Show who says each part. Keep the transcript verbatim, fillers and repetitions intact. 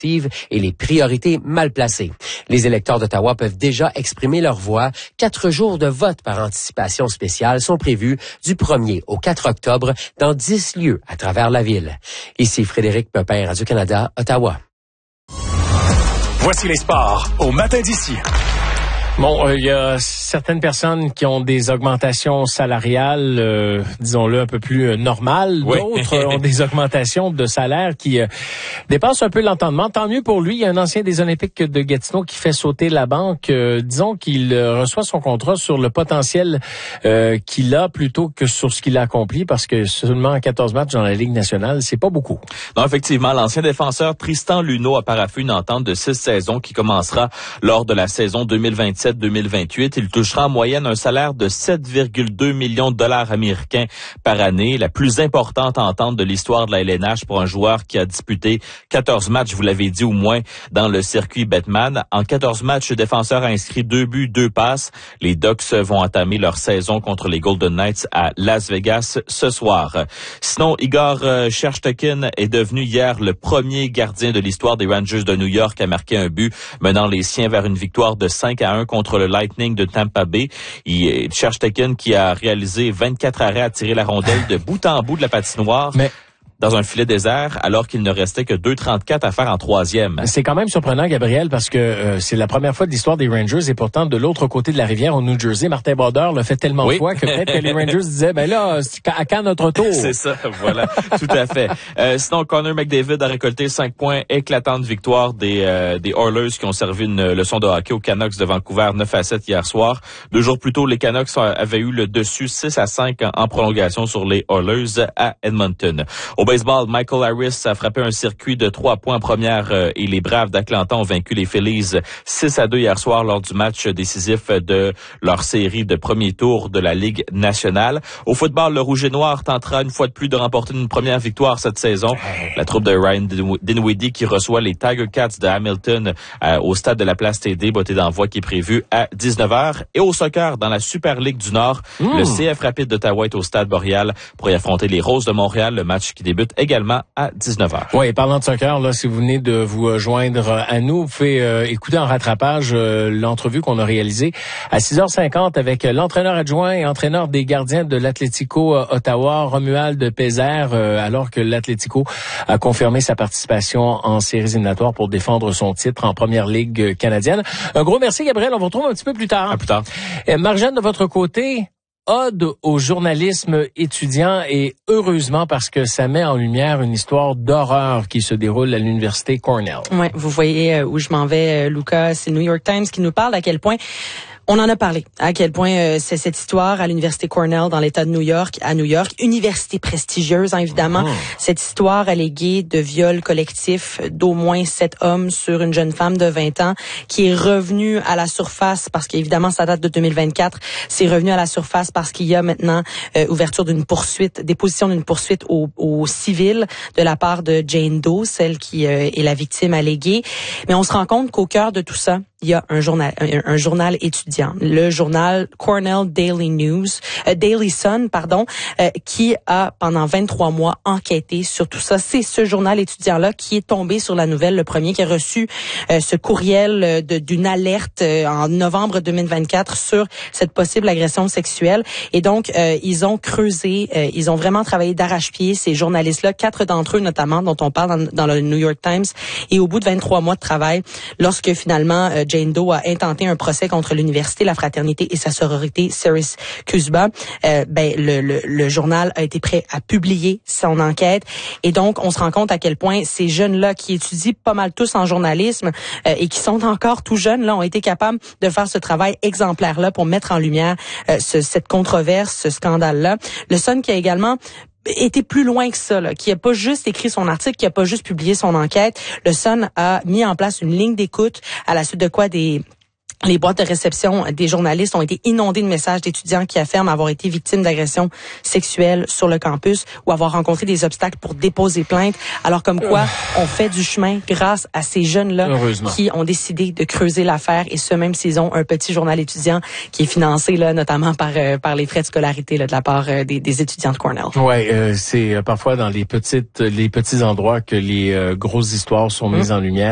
Speaker 1: et les priorités mal placées. Les électeurs d'Ottawa peuvent déjà exprimer leur voix. Quatre jours de vote par anticipation spéciale sont prévus du premier au quatre octobre dans dix lieux à travers la ville. Ici Frédéric Pepin, Radio-Canada, Ottawa.
Speaker 2: Voici les sports au matin d'ici.
Speaker 3: Bon, il euh, y a certaines personnes qui ont des augmentations salariales, euh, disons-le, un peu plus euh, normales.
Speaker 4: Oui.
Speaker 3: D'autres euh, ont des augmentations de salaire qui euh, dépassent un peu l'entendement. Tant mieux pour lui. Il y a un ancien des Olympiques de Gatineau qui fait sauter la banque. Euh, disons qu'il euh, reçoit son contrat sur le potentiel euh, qu'il a plutôt que sur ce qu'il a accompli, parce que seulement quatorze matchs dans la Ligue nationale, c'est pas beaucoup.
Speaker 4: Non, effectivement, l'ancien défenseur Tristan Luneau a paraphé une entente de six saisons qui commencera lors de la saison deux mille vingt-sept deux mille vingt-huit. Il touchera en moyenne un salaire de sept virgule deux millions de dollars américains par année, la plus importante entente de l'histoire de la L N H pour un joueur qui a disputé quatorze matchs, vous l'avez dit, ou moins, dans le circuit Bettman. En quatorze matchs, le défenseur a inscrit deux buts, deux passes. Les Ducks vont entamer leur saison contre les Golden Knights à Las Vegas ce soir. Sinon, Igor Shesterkin est devenu hier le premier gardien de l'histoire des Rangers de New York à marquer un but, menant les siens vers une victoire de cinq à un contre le Lightning de Tampa Bay. Il, Shesterkin qui a réalisé vingt-quatre arrêts à tirer la rondelle de bout en bout de la patinoire. Mais dans un filet désert, alors qu'il ne restait que deux trente-quatre à faire en troisième.
Speaker 3: C'est quand même surprenant, Gabriel, parce que euh, c'est la première fois de l'histoire des Rangers, et pourtant, de l'autre côté de la rivière, au New Jersey, Martin Brodeur l'a fait tellement
Speaker 4: oui.
Speaker 3: de fois que peut-être que les Rangers disaient, ben là, à quand notre tour?
Speaker 4: C'est ça, voilà, tout à fait. Euh, sinon, Connor McDavid a récolté cinq points, éclatante victoire des euh, des Oilers qui ont servi une leçon de hockey aux Canucks de Vancouver neuf à sept hier soir. Deux jours plus tôt, les Canucks avaient eu le dessus six à cinq en, en prolongation sur les Oilers à Edmonton. Au baseball, Michael Harris a frappé un circuit de trois points en première euh, et les Braves d'Atlanta ont vaincu les Phillies six à deux hier soir lors du match décisif de leur série de premier tour de la Ligue nationale. Au football, le Rouge et Noir tentera une fois de plus de remporter une première victoire cette saison. La troupe de Ryan Dinwiddie qui reçoit les Tiger Cats de Hamilton euh, au stade de la Place T D, beauté d'envoi qui est prévu à dix-neuf heures. Et au soccer, dans la Super Ligue du Nord, mmh. le C F Rapide d'Ottawa est au stade Boréal pour y affronter les Roses de Montréal, le match qui débute également à dix-neuf heures.
Speaker 3: Oui, parlant de soccer, là, si vous venez de vous joindre à nous, vous pouvez euh, écouter en rattrapage euh, l'entrevue qu'on a réalisée à six heures cinquante avec l'entraîneur adjoint et entraîneur des gardiens de l'Atlético euh, Ottawa, Romuald Pézère, euh, alors que l'Atlético a confirmé sa participation en séries éliminatoires pour défendre son titre en première ligue canadienne. Un gros merci, Gabriel. On vous retrouve un petit peu plus tard.
Speaker 4: À plus tard.
Speaker 3: Et Marjane, de votre côté, ode au journalisme étudiant, et heureusement parce que ça met en lumière une histoire d'horreur qui se déroule à l'université Cornell.
Speaker 5: Oui, vous voyez où je m'en vais, Lucas. C'est le New York Times qui nous parle à quel point on en a parlé, à quel point euh, c'est cette histoire à l'université Cornell dans l'État de New York, à New York, université prestigieuse, hein, évidemment. Oh. Cette histoire alléguée de viol collectif d'au moins sept hommes sur une jeune femme de vingt ans qui est revenue à la surface parce qu'évidemment, ça date de deux mille vingt-quatre. C'est revenu à la surface parce qu'il y a maintenant euh, ouverture d'une poursuite, déposition d'une poursuite au, au civil de la part de Jane Doe, celle qui euh, est la victime alléguée. Mais on se rend compte qu'au cœur de tout ça, il y a un journal, un, un journal étudiant, le journal Cornell Daily News, euh, Daily Sun, pardon, euh, qui a pendant vingt-trois mois enquêté sur tout ça. C'est ce journal étudiant-là qui est tombé sur la nouvelle, le premier qui a reçu euh, ce courriel de, d'une alerte euh, en novembre deux mille vingt-quatre sur cette possible agression sexuelle. Et donc, euh, ils ont creusé, euh, ils ont vraiment travaillé d'arrache-pied, ces journalistes-là, quatre d'entre eux notamment, dont on parle dans, dans le New York Times. Et au bout de vingt-trois mois de travail, lorsque finalement euh, Jane Doe a intenté un procès contre l'université, la fraternité et sa sororité Ceres Cusba, euh, ben le, le, le journal a été prêt à publier son enquête. Et donc, on se rend compte à quel point ces jeunes-là qui étudient pas mal tous en journalisme euh, et qui sont encore tout jeunes, là, ont été capables de faire ce travail exemplaire-là pour mettre en lumière euh, ce, cette controverse, ce scandale-là. Le Sun qui a également était plus loin que ça, là, qui a pas juste écrit son article, qui a pas juste publié son enquête. Le Sun a mis en place une ligne d'écoute à la suite de quoi des les boîtes de réception des journalistes ont été inondées de messages d'étudiants qui affirment avoir été victimes d'agressions sexuelles sur le campus ou avoir rencontré des obstacles pour déposer plainte. Alors comme quoi, on fait du chemin grâce à ces jeunes-là qui ont décidé de creuser l'affaire, et ce, même s'ils ont un petit journal étudiant qui est financé là notamment par euh, par les frais de scolarité là, de la part euh, des, des étudiants de Cornell.
Speaker 3: Ouais, euh, c'est euh, parfois dans les petites les petits endroits que les euh, grosses histoires sont mises mmh. en lumière.